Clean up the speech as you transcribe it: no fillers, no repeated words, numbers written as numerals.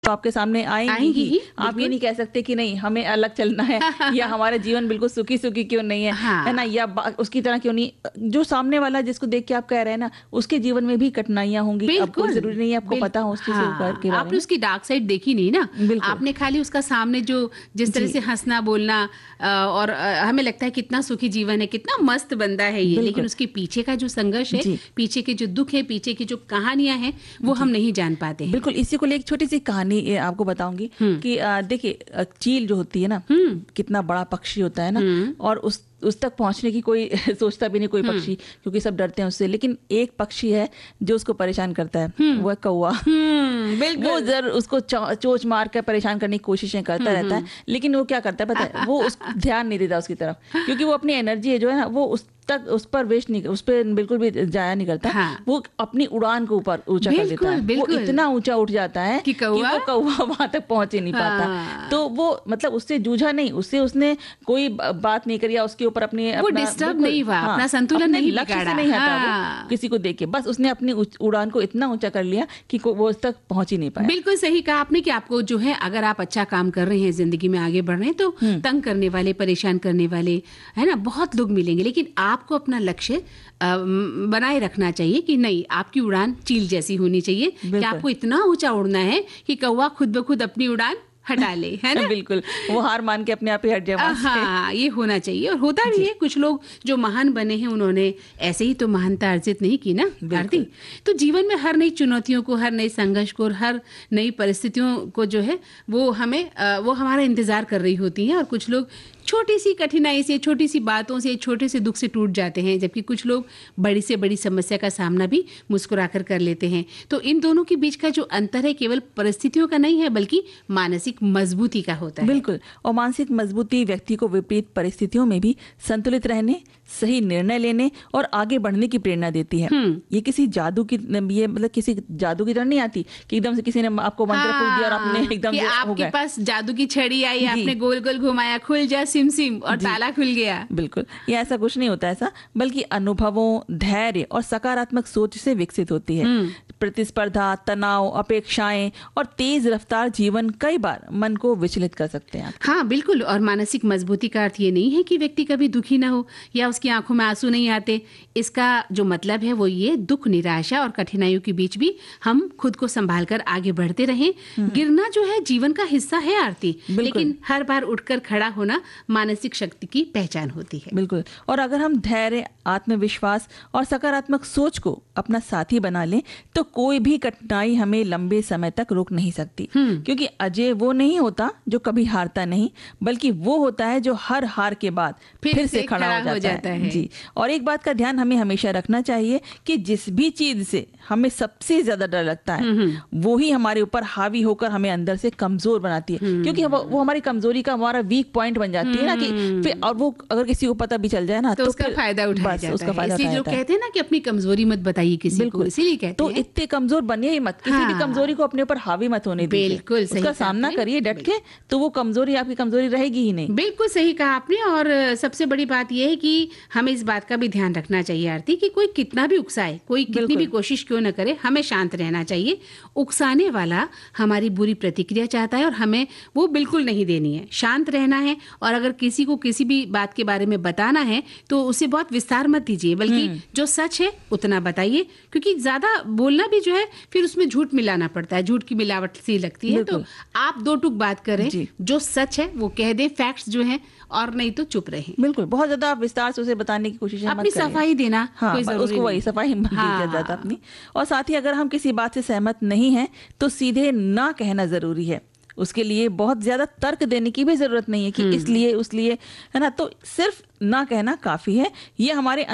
तो आपके सामने आएंगी ही। आप ये नहीं कह सकते कि नहीं हमें अलग चलना है या हमारा जीवन बिल्कुल सुखी सुखी क्यों नहीं है, है ना, या उसकी तरह क्यों नहीं। जो सामने वाला जिसको देख के आप कह रहे हैं ना, उसके जीवन में भी कठिनाइयां होंगी। आपको जरूरी नहीं है आपको पता हो उसके के बारे में। आपने उसकी डार्क साइड देखी नहीं ना, आपने खाली उसका सामने जो जिस तरह से हंसना बोलना और हमें लगता है कितना सुखी जीवन है, कितना मस्त बंदा है ये, लेकिन उसके पीछे का जो संघर्ष है, पीछे के जो दुख है, पीछे की जो कहानियां हैं, वो हम नहीं जान पाते हैं। बिल्कुल। इसी को लेकर एक छोटी सी कहानी आपको बताऊंगी कि देखिए चील जो होती है ना, कितना बड़ा पक्षी होता है ना, और उस तक पहुंचने की कोई सोचता भी नहीं कोई पक्षी, क्योंकि सब डरते हैं उससे। लेकिन एक पक्षी है जो उसको परेशान करता है, वो है कौवा। वो जरूर उसको चोंच मार कर परेशान करने की कोशिशें करता रहता है, लेकिन वो क्या करता है पता है, वो ध्यान नहीं देता उसकी तरफ, क्योंकि वो अपनी एनर्जी जो है ना, वो उस पर वेस्ट नहीं, उस पर बिल्कुल भी जाया नहीं करता। वो अपनी उड़ान को ऊपर ऊंचा कर देता है। वो इतना ऊंचा उठ जाता है कि वो कौवा वहां तक पहुंच ही नहीं पाता। तो वो मतलब उससे जूझा नहीं, उसने कोई बात नहीं करी, उसके ऊपर अपनी वो डिस्टर्ब नहीं हुआ, अपना संतुलन नहीं बिगाड़ा, नहीं हटा वो किसी को देख के, बस उसने अपनी उड़ान को इतना ऊंचा कर लिया कि वो उस तक पहुंच ही नहीं पाया। बिल्कुल सही कहा आपने कि आपको जो है, अगर आप अच्छा काम कर रहे हैं, जिंदगी में आगे बढ़ रहे हैं, तो तंग करने वाले, परेशान करने वाले, है ना, बहुत लोग मिलेंगे, लेकिन आपको अपना लक्ष्य बनाए रखना चाहिए कि नहीं, आपकी उड़ान चील जैसी होनी चाहिए कि आपको इतना ऊंचा उड़ना है कि कौवा खुद ब खुद अपनी उड़ान हटा ले, है ना। बिल्कुल, वो हार मान के अपने आप ही हट जाए। हाँ, ये होना चाहिए, और होता भी है। कुछ लोग जो महान बने हैं, उन्होंने ऐसे ही तो महानता अर्जित नहीं की ना आरती। तो जीवन में हर नई चुनौतियों को, हर नए संघर्ष को और हर नई परिस्थितियों को जो है वो हमारा इंतजार कर रही होती हैं। और कुछ लोग छोटी सी कठिनाई से, छोटी सी बातों से, छोटे से दुख से टूट जाते हैं, जबकि कुछ लोग बड़ी से बड़ी समस्या का सामना भी मुस्कुराकर कर लेते हैं। तो इन दोनों के बीच का जो अंतर है, केवल परिस्थितियों का नहीं है, बल्कि मानसिक मजबूती का होता है। बिल्कुल। और मानसिक मजबूती व्यक्ति को विपरीत परिस्थितियों में भी संतुलित रहने, सही निर्णय लेने और आगे बढ़ने की प्रेरणा देती है। ये किसी जादू की, ये मतलब किसी जादू की तरह नहीं आती कि एकदम से किसी ने आपको मंत्र फूंक दिया और आपने एकदम से आपके पास जादू की छड़ी आई, आपने गोल गोल घुमाया, खुल जा सिम सिम, और ताला खुल गया। बिल्कुल, ये ऐसा कुछ नहीं होता ऐसा, बल्कि अनुभवों, धैर्य और सकारात्मक सोच से विकसित होती है। प्रतिस्पर्धा, तनाव, अपेक्षाएं और तेज रफ्तार जीवन कई बार मन को विचलित कर सकते हैं। हाँ बिल्कुल। और मानसिक मजबूती का अर्थ ये नहीं है कि व्यक्ति कभी दुखी ना हो या उसकी आंखों में आंसू नहीं आते। इसका जो मतलब है वो ये, दुख, निराशा और कठिनाइयों के बीच भी हम खुद को संभाल कर आगे बढ़ते रहें। गिरना जो है जीवन का हिस्सा है आरती, लेकिन हर बार उठकर खड़ा होना मानसिक शक्ति की पहचान होती है। बिल्कुल। और अगर हम धैर्य, आत्मविश्वास और सकारात्मक सोच को अपना साथी बना लें, तो कोई भी कठिनाई हमें लंबे समय तक रोक नहीं सकती। क्योंकि अजय वो नहीं होता जो कभी हारता नहीं, बल्कि वो होता है जो हर हार के बाद फिर से खड़ा हो जाता है। जी। और एक बात का ध्यान हमें हमेशा रखना चाहिए कि जिस भी चीज से हमें सबसे ज्यादा डर लगता है, वो ही हमारे ऊपर हावी होकर हमें अंदर से कमजोर बनाती है। क्योंकि वो हमारी कमजोरी का हमारा वीक पॉइंट बन जाती है ना, कि फिर और वो अगर किसी को पता भी चल जाए ना, तो उसका फायदा उठाया जाता है। इसलिए जो कहते हैं ना कि अपनी कमजोरी मत बताइए किसी को, इसीलिए कहते हैं तो इतने कमजोर बनिए ही मत, किसी भी कमजोरी को अपने ऊपर हावी मत होने दीजिए। बिल्कुल सही, उसका सामना करिए डट के, तो वो कमजोरी आपकी कमजोरी रहेगी ही नहीं। बिल्कुल सही कहा आपने। और सबसे बड़ी बात यह है कि हमें इस बात का भी ध्यान रखना चाहिए आरती, कि कोई कितना भी उकसाए, कोई कितनी भी कोशिश क्यों न करे, हमें शांत रहना चाहिए। उकसाने वाला हमारी बुरी प्रतिक्रिया चाहता है और हमें वो बिल्कुल नहीं देनी है, शांत रहना है। और अगर किसी को किसी भी बात के बारे में बताना है तो उसे बहुत विस्तार मत दीजिए, बल्कि जो सच है उतना बताइए। क्योंकि ज्यादा बोलना भी जो है फिर उसमें झूठ मिलाना पड़ता है, झूठ की मिलावट सी लगती है। तो आप दो टूक बात करें, जो सच है वो कह दें, फैक्ट्स जो हैं, और नहीं तो चुप रहें। बिल्कुल, बहुत ज्यादा आप विस्तार से उसे बताने की कोशिश मत करें। अपनी सफाई देना, हाँ, उसको वही सफाई ज्यादा अपनी। और साथ ही अगर हम किसी बात से सहमत नहीं हैं तो सीधे ना कहना जरूरी है। उसके लिए बहुत ज्यादा तर्क देने की भी जरूरत नहीं है कि इसलिए उसलिए, है ना। तो सिर्फ ना कहना काफी है। ये हमारे